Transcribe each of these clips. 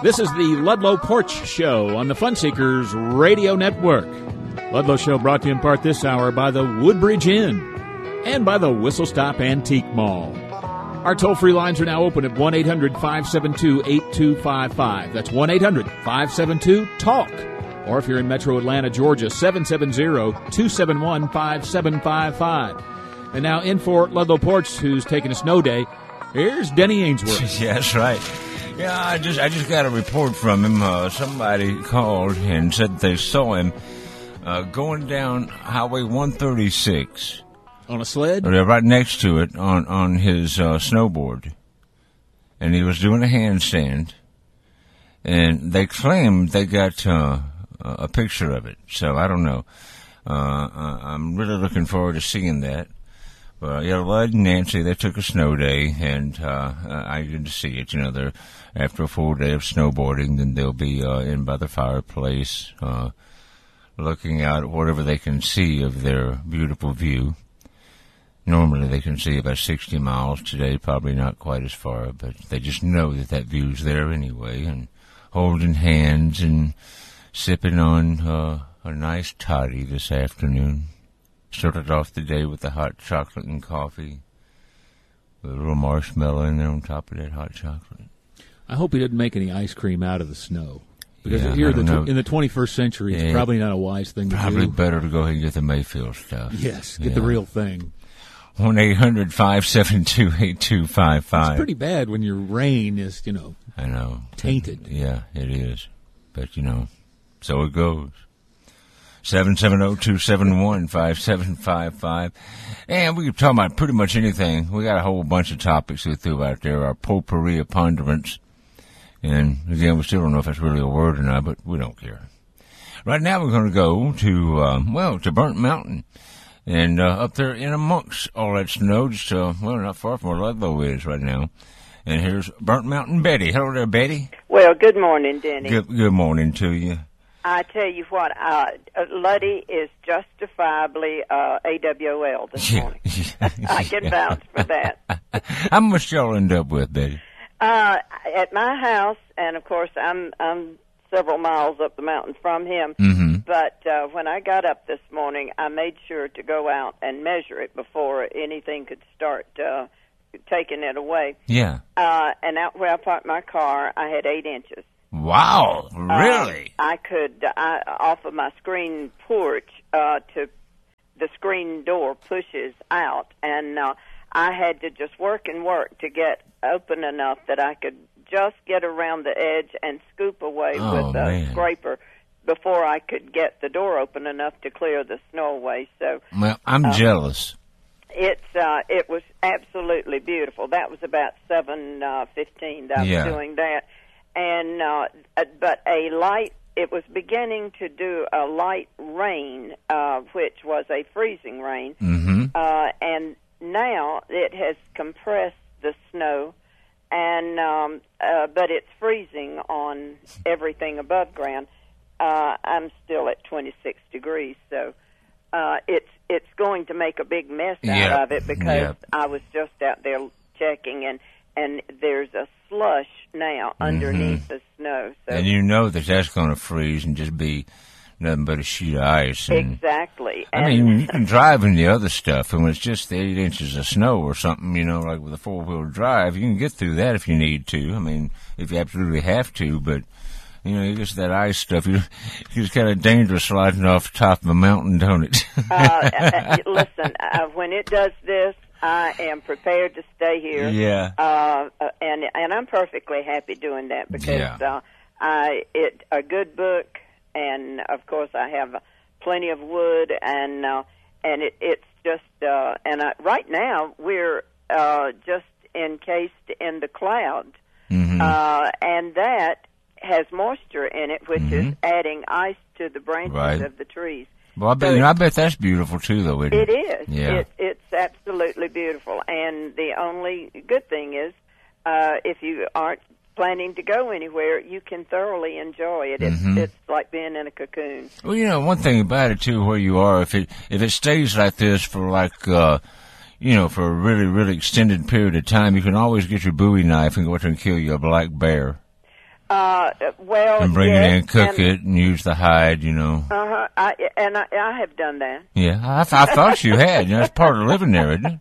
This is the Ludlow Porch Show on the Funseekers Radio Network. Ludlow Show brought to you in part this hour by the Woodbridge Inn and by the Whistle Stop Antique Mall. Our toll-free lines are now open at 1-800-572-8255. That's 1-800-572-TALK. Or if you're in Metro Atlanta, Georgia, 770-271-5755. And now in for Ludlow Porch, who's taking a snow day, here's Denny Ainsworth. Yeah, that's right. Yeah, I just got a report from him. Somebody called and said they saw him going down Highway 136. On a sled? Right next to it on his snowboard. And he was doing a handstand. And they claimed they got a picture of it. So I don't know. I'm really looking forward to seeing that. Well, yeah, Lud and Nancy, they took a snow day, and I get to see it. You know, they're after a full day of snowboarding, then they'll be in by the fireplace, looking out at whatever they can see of their beautiful view. Normally they can see about 60 miles today, probably not quite as far, but they just know that view's there anyway, and holding hands and sipping on a nice toddy this afternoon. Started off the day with the hot chocolate and coffee, with a little marshmallow in there on top of that hot chocolate. I hope he didn't make any ice cream out of the snow. Because Yeah, here I don't know. in the 21st century, it's Yeah, probably not a wise thing to do. Probably better to go ahead and get the Mayfield stuff. Yes, get the real thing. 1-800-572-8255. It's pretty bad when your rain is, I know. tainted. Yeah, it is. But, so it goes. 770-271-5755. And we can talk about pretty much anything. We got a whole bunch of topics we threw out there. Our potpourri of ponderance. And, again, we still don't know if that's really a word or not, but we don't care. Right now we're going to go to Burnt Mountain. And up there in amongst all that snow, just, not far from where Ludlow is right now. And here's Burnt Mountain Betty. Hello there, Betty. Well, good morning, Denny. Good morning to you. I tell you what, Luddy is justifiably AWOL this morning. I can vouch for that. How much y'all end up with, Betty? At my house, and of course I'm several miles up the mountain from him. Mm-hmm. But when I got up this morning, I made sure to go out and measure it before anything could start taking it away. Yeah. And out where I parked my car, I had 8 inches. Wow, really? I could, off of my screen porch, to the screen door pushes out, and I had to just work and work to get open enough that I could just get around the edge and scoop away with a scraper before I could get the door open enough to clear the snow away. So, well, I'm jealous. It was absolutely beautiful. That was about 7:15 that I was doing that. And but it was beginning to do a light rain, which was a freezing rain. Mm-hmm. And now it has compressed the snow, and but it's freezing on everything above ground. I'm still at 26 degrees, so it's going to make a big mess out of it because I was just out there checking, and there's a slush now underneath the snow. So. And that's going to freeze and just be nothing but a sheet of ice. And, exactly. I mean, you can drive in the other stuff, and when it's just 8 inches of snow or something, like with a four-wheel drive, you can get through that if you need to. I mean, if you absolutely have to, but, just that ice stuff, it's kind of dangerous sliding off the top of a mountain, don't it? Listen, when it does this, I am prepared to stay here. Yeah. And I'm perfectly happy doing that because a good book, and of course I have plenty of wood, and it's just right now we're just encased in the clouds, and that has moisture in it, which is adding ice to the branches of the trees. Well, I bet that's beautiful too, though. Isn't it? It is. Yeah. It's absolutely beautiful. And the only good thing is, if you aren't planning to go anywhere, you can thoroughly enjoy it. It's like being in a cocoon. Well, one thing about it too, where you are, if it stays like this for for a really, really extended period of time, you can always get your Bowie knife and go out there and kill you a black bear. Well, and bring yes, it in, cook it, and use the hide, you know. I have done that. Yeah, I thought you had. You know, that's part of living there, isn't it?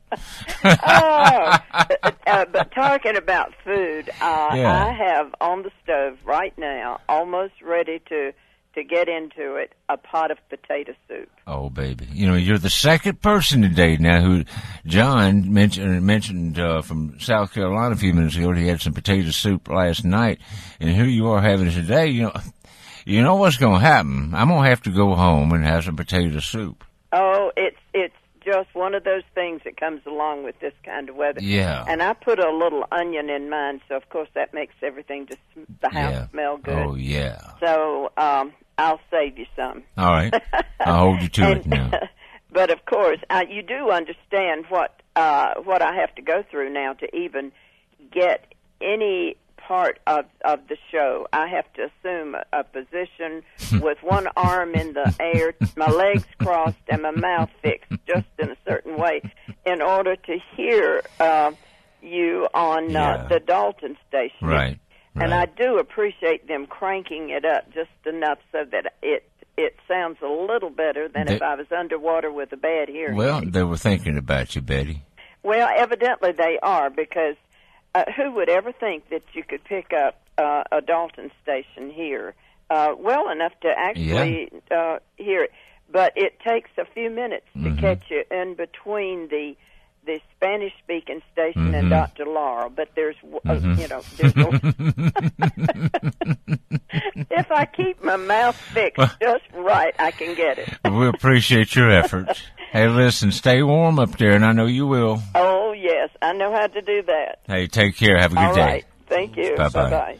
But talking about food, I have on the stove right now, almost ready to get into it, a pot of potato soup. Oh, baby. You know, you're the second person today now who John mentioned from South Carolina a few minutes ago. He had some potato soup last night, and here you are having it today. You know what's going to happen. I'm going to have to go home and have some potato soup. Oh, it's just one of those things that comes along with this kind of weather. Yeah. And I put a little onion in mine, so of course that makes everything the house smell good. Oh, yeah. So I'll save you some. All right. I'll hold you to it now. But of course, you do understand what I have to go through now to even get any part of the show. I have to assume a position with one arm in the air, my legs crossed, and my mouth fixed just in a certain way in order to hear you on the Dalton station. Right. And I do appreciate them cranking it up just enough so that it sounds a little better than if I was underwater with a bad hearing. Well, they were thinking about you, Betty. Well, evidently they are, because who would ever think that you could pick up a Dalton station here well enough to actually hear it? But it takes a few minutes to catch you in between the Spanish-speaking station and Dr. Laurel. But there's, if I keep my mouth fixed just right, I can get it. We appreciate your efforts. Hey, listen, stay warm up there, and I know you will. Oh, yes, I know how to do that. Hey, take care. Have a good day. All right, thank you. Bye-bye.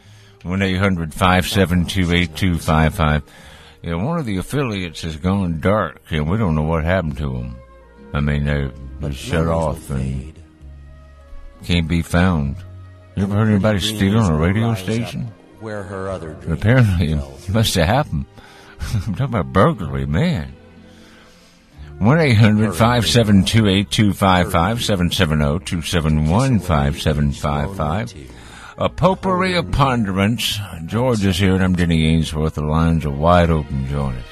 1-800-572-8255. Yeah, one of the affiliates has gone dark, and we don't know what happened to them. I mean, they're shut off and can't be found. You ever heard anybody stealing a radio station? Where her other apparently it must have happened. I'm talking about burglary, man. 1-800-572-8255, 770-271-5755. A potpourri of ponderance. George is here, and I'm Denny Ainsworth. The lines are wide open. Join us.